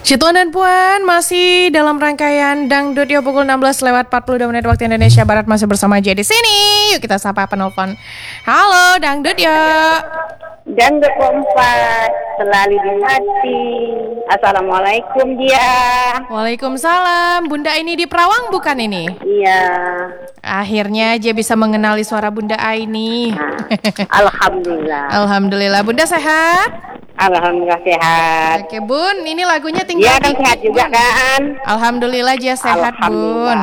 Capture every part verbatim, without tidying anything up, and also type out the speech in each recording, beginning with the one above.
Cituan dan Puan masih dalam rangkaian Dangdut Yo pukul enam belas lewat empat puluh dua menit waktu Indonesia Barat, masih bersama J di sini. Yuk kita sapa penelpon. Halo Dangdut Yo. Dangdut keempat selalu di hati. Assalamualaikum dia. Waalaikumsalam. Bunda ini di Perawang bukan ini? Iya. Akhirnya J bisa mengenali suara Bunda Aini. Nah, Alhamdulillah. Alhamdulillah. Bunda sehat? Alhamdulillah sehat. Oke Bun, ini lagunya tinggal. Iya kan sehat juga kan? Alhamdulillah J sehat Bun.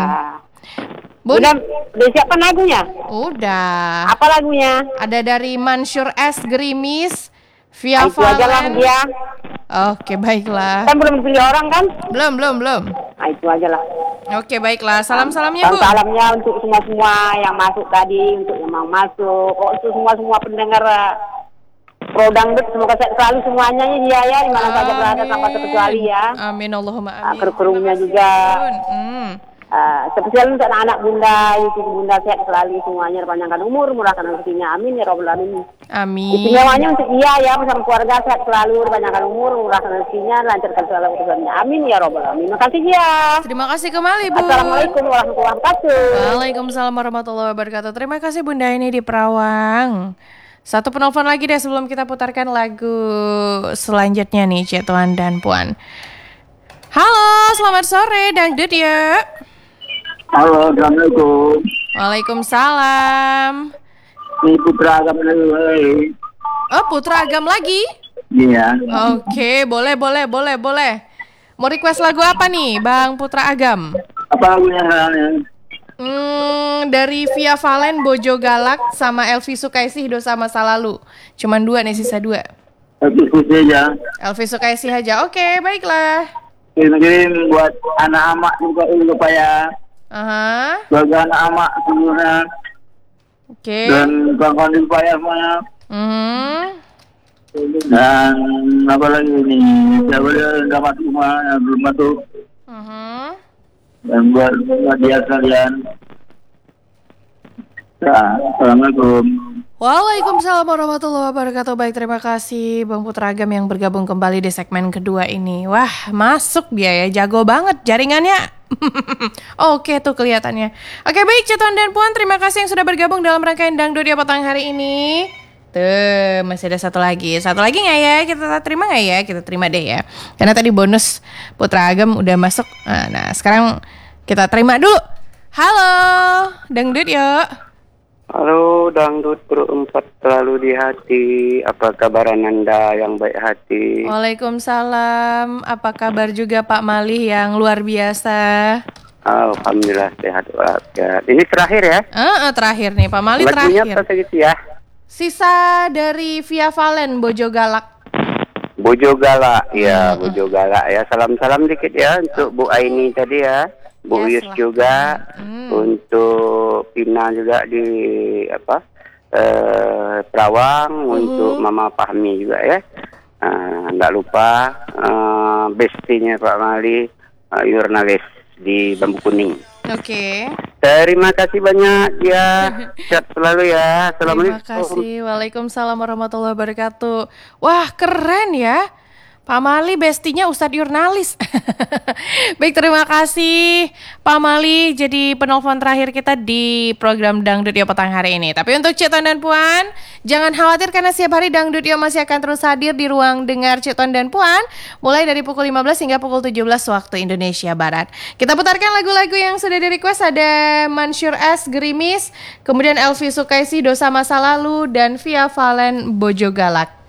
Bun, udah, udah siapkan lagunya? Udah. Apa lagunya? Ada dari Mansur S Gerimis, Via Itu aja lah Valen. dia. Oke baiklah. Kan belum pilih orang kan? Belum belum belum. Nah itu aja lah. Oke baiklah. Salam salamnya Bu. Salam salamnya untuk semua semua yang masuk tadi, untuk yang mau masuk, kok untuk semua semua pendengar Pro Dangdut, semoga sehat selalu semuanya ya ya, di mana saja berada tanpa terkecuali ya. Amin Allahumma amin. Kru-krunya juga. Hmm. Uh, spesial untuk anak-anak bunda, itu bunda sehat selalu semuanya, panjangkan umur, murahkan rezekinya, amin ya robbal alamin. Amin. Istimewanya untuk dia ya, bersama keluarga sehat selalu, panjangkan umur, murahkan rezekinya, lancarkan segala urusannya, amin ya robbal alamin. Makasih ya. Terima kasih kembali Bu. Assalamualaikum warahmatullahi wabarakatuh. Waalaikumsalam warahmatullahi wabarakatuh. Terima kasih Bunda ini di Perawang. Satu penelpon lagi deh sebelum kita putarkan lagu selanjutnya nih, Cituan dan Puan. Halo, selamat sore Dangdut ya. Halo, Assalamualaikum. Waalaikumsalam. Ini Putra Agam lagi. Oh, Putra Agam lagi? Iya. Oke, boleh, boleh, boleh, boleh. Mau request lagu apa nih, Bang Putra Agam? Apa lagunya sekarang? Hmm, dari Via Valen, Bojo Galak, sama Elvi Sukaisih, Dosa Masa Lalu. Cuman dua nih, sisa dua. Elvi Sukaisih aja. Elvi Sukaisih aja, oke, baiklah. Kirim-kirim buat anak amak juga lupa ya. Aha. Bagi anak amak semuanya. Oke. Dan kawan-kawan lupa ya semuanya. Hmm. Dan apa lagi ini? Siapa yang nggak masuk rumah, yang belum masuk. Uh-huh. Dan buat dia sekalian. Ya, Assalamualaikum. Waalaikumsalam warahmatullahi wabarakatuh. Baik, terima kasih Bang Putra Agam yang bergabung kembali di segmen kedua ini. Wah, masuk dia ya, jago banget jaringannya. Oke tuh kelihatannya. Oke baik, Cituan dan Puan, terima kasih yang sudah bergabung dalam rangkaian Dangdut ya petang hari ini. Tuh, masih ada satu lagi. Satu lagi nggak ya? Kita terima nggak ya? Kita terima deh ya. Karena tadi bonus Putra Agam udah masuk. Nah, nah sekarang kita terima dulu. Halo, Dangdut yuk. Halo Dangdut berempat selalu di hati. Apa kabar Ananda yang baik hati? Waalaikumsalam. Apa kabar juga Pak Malih yang luar biasa? Alhamdulillah sehat walafiat. Ini terakhir ya? Uh, uh, terakhir nih Pak Malih. Lagunya terakhir. apa segitu ya? Sisa dari Via Valen, Bojo Galak. Bojo Galak, ya Hmm, Bojo Galak ya. Salam-salam dikit ya untuk Bu Aini tadi ya. Bu Yes Yus lah. juga, Hmm. untuk Pina juga di apa eh, Perawang, Uh-huh. untuk Mama Fahmi juga ya. Uh, nggak lupa uh, bestinya Pak Mali, uh, jurnalis di Bambu Kuning. Oke. Terima kasih banyak ya. Sehat selalu ya. Terima Assalamualaikum. kasih. Waalaikumsalam warahmatullahi wabarakatuh. Wah, keren ya. Pak Mali bestinya Ustadz Jurnalis. Baik, terima kasih Pak Mali jadi penelpon terakhir kita di program Dangdut Yo petang hari ini. Tapi untuk Cituan dan Puan, jangan khawatir karena setiap hari Dangdut Yo masih akan terus hadir di ruang dengar Cituan dan Puan, mulai dari pukul lima belas hingga pukul tujuh belas waktu Indonesia Barat. Kita putarkan lagu-lagu yang sudah di request. Ada Mansur S Gerimis, kemudian Elvi Sukaisih, Dosa Masa Lalu, dan Via Valen, Bojo Galak.